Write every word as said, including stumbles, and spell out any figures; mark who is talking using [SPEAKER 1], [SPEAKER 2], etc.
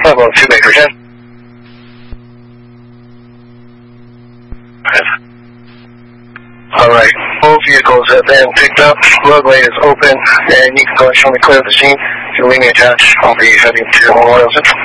[SPEAKER 1] Level two Baker ten. Alright, both vehicles have been picked up, roadway is open, and you can go and show me clear of the scene. If you leave me attached, I'll be heading to Memorial Central.